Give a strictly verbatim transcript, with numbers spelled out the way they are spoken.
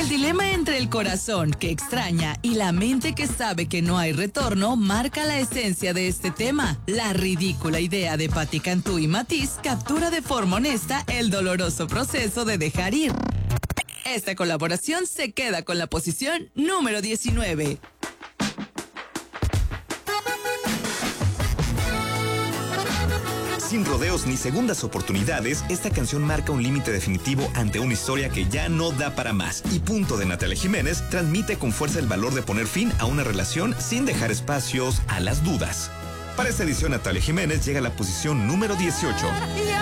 El dilema entre el corazón que extraña y la mente que sabe que no hay retorno marca la esencia de este tema. La ridícula idea de Patti Cantú y Matiz captura de forma honesta el doloroso proceso de dejar ir. Esta colaboración se queda con la posición número diecinueve. Sin rodeos ni segundas oportunidades, esta canción marca un límite definitivo ante una historia que ya no da para más. Y Punto de Natalia Jiménez transmite con fuerza el valor de poner fin a una relación sin dejar espacios a las dudas. Para esta edición, Natalia Jiménez llega a la posición número dieciocho.